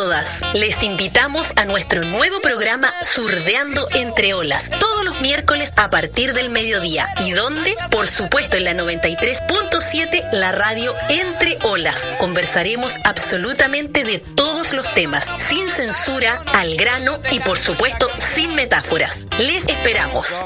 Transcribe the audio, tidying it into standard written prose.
todas. Les invitamos a nuestro nuevo programa Surdeando entre Olas, todos los miércoles a partir del mediodía. ¿Y dónde? Por supuesto en la 93.7, la radio Entre Olas. Conversaremos absolutamente de todos los temas, sin censura, al grano y por supuesto sin metáforas. Les esperamos.